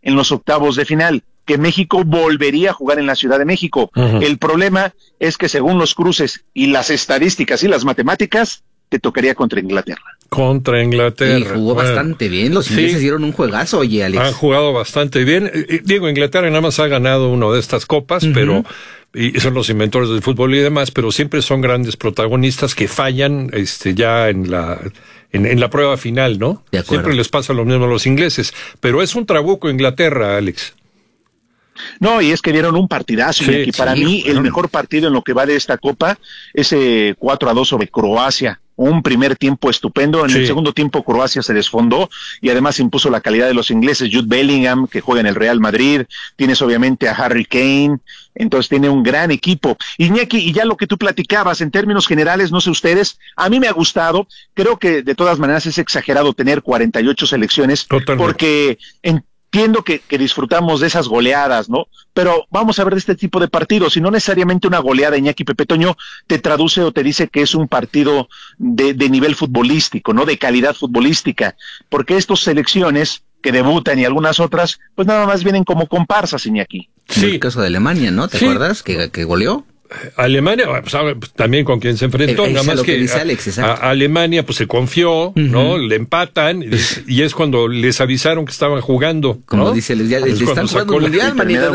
en los octavos de final, que México volvería a jugar en la Ciudad de México. El problema es que según los cruces y las estadísticas y las matemáticas, te tocaría contra Inglaterra. Contra Inglaterra. Y jugó bastante bien, los ingleses dieron un juegazo, oye, Alex. Han jugado bastante bien. Digo, Inglaterra nada más ha ganado una de estas copas, pero y son los inventores del fútbol y demás, pero siempre son grandes protagonistas que fallan ya en la prueba final, ¿no? De acuerdo. Siempre les pasa lo mismo a los ingleses, pero es un trabuco Inglaterra, Alex. No, y es que dieron un partidazo, y para mí el mejor partido en lo que va de esta Copa, ese 4-2 sobre Croacia. Un primer tiempo estupendo, en el segundo tiempo Croacia se desfondó y además impuso la calidad de los ingleses. Jude Bellingham, que juega en el Real Madrid, tienes obviamente a Harry Kane, entonces tiene un gran equipo. Iñaki, y ya lo que tú platicabas, en términos generales, no sé ustedes, a mí me ha gustado, creo que de todas maneras es exagerado tener 48 selecciones, porque entiendo que disfrutamos de esas goleadas, ¿no? Pero vamos a ver de este tipo de partidos, y no necesariamente una goleada, Iñaki Pepe Toño, te traduce o te dice que es un partido de nivel futbolístico, ¿no? De calidad futbolística, porque estas selecciones que debutan y algunas otras, pues nada más vienen como comparsas, Iñaki. Sí. El caso de Alemania, ¿no? ¿Te acuerdas? Que goleó. Alemania, pues, también con quien se enfrentó, nada más que Alex, Alemania pues se confió, ¿no? Le empatan y es cuando les avisaron que estaban jugando, ¿no? Como dice, ya les están jugando el mundial, manita.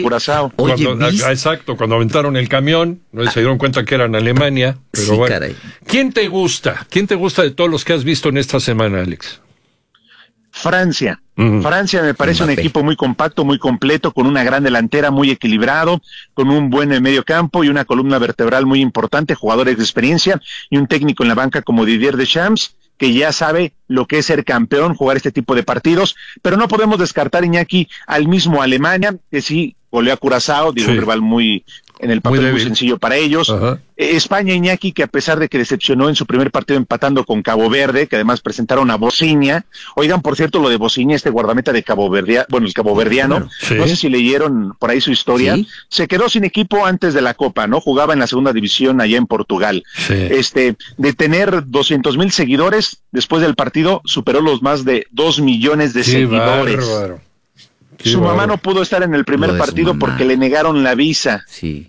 Exacto, cuando aventaron el camión, no se dieron cuenta que eran Alemania, pero sí, bueno. Caray. ¿Quién te gusta de todos los que has visto en esta semana, Alex? Francia. Francia me parece un equipo muy compacto, muy completo, con una gran delantera, muy equilibrado, con un buen medio campo y una columna vertebral muy importante, jugadores de experiencia y un técnico en la banca como Didier Deschamps, que ya sabe lo que es ser campeón, jugar este tipo de partidos, pero no podemos descartar, Iñaki, al mismo Alemania, que sí goleó a Curazao, un rival muy en el papel muy sencillo para ellos. España, Iñaki, que a pesar de que decepcionó en su primer partido empatando con Cabo Verde, que además presentaron a Bociña. Oigan, por cierto, lo de Bociña, este guardameta de Cabo Verde, bueno, el caboverdiano, no sé si leyeron por ahí su historia, se quedó sin equipo antes de la Copa, ¿no? Jugaba en la segunda división allá en Portugal. De tener 200,000 seguidores, después del partido superó los más de 2 millones de seguidores. Bárbaro. Su mamá no pudo estar en el primer partido porque le negaron la visa.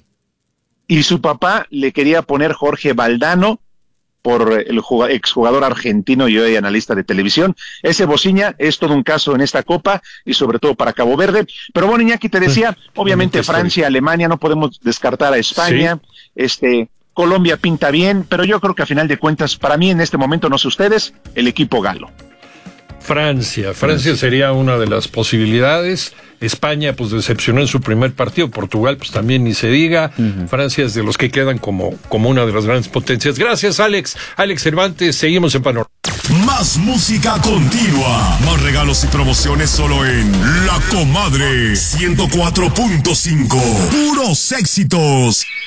Y su papá le quería poner Jorge Valdano por el exjugador argentino y hoy analista de televisión. Ese Bociña es todo un caso en esta Copa y sobre todo para Cabo Verde. Pero bueno, Iñaki, te decía, obviamente Francia, Alemania, no podemos descartar a España. Colombia pinta bien, pero yo creo que a final de cuentas, para mí en este momento, no sé ustedes, el equipo galo. Francia sería una de las posibilidades. España pues decepcionó en su primer partido, Portugal pues también ni se diga. Francia es de los que quedan como una de las grandes potencias. Gracias, Alex Cervantes, seguimos en Panorama. Más música continua, más regalos y promociones solo en La Comadre 104.5, puros éxitos.